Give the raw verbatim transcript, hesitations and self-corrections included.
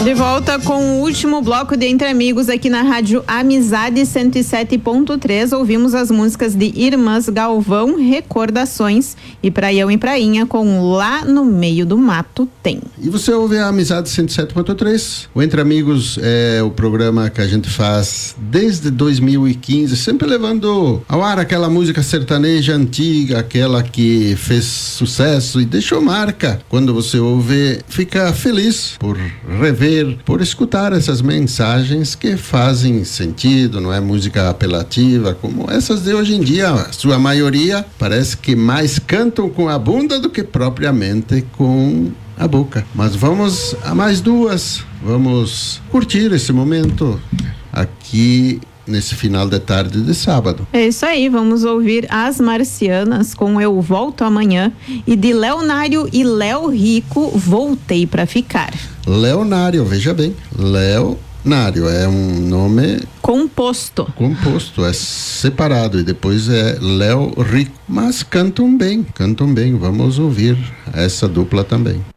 De volta com o último bloco de Entre Amigos aqui na Rádio Amizade cento e sete ponto três. Ouvimos as músicas de Irmãs Galvão, Recordações, e Praião e Prainha com Lá no Meio do Mato Tem. E você ouve a Amizade cento e sete ponto três. O Entre Amigos é o programa que a gente faz desde dois mil e quinze, sempre levando ao ar aquela música sertaneja antiga, aquela que fez sucesso e deixou marca. Quando você ouve, fica feliz por rever, por escutar essas mensagens que fazem sentido, não é música apelativa como essas de hoje em dia. A sua maioria parece que mais cantam com a bunda do que propriamente com a boca. Mas vamos a mais duas, vamos curtir esse momento aqui nesse final de tarde de sábado. É isso aí, vamos ouvir As Marcianas com Eu Volto Amanhã, e de Leonário e Léo Rico, Voltei Pra Ficar. Leonário, veja bem, Leonário é um nome composto. Composto, é separado, e depois é Léo Rico, mas cantam bem, cantam bem. Vamos ouvir essa dupla também.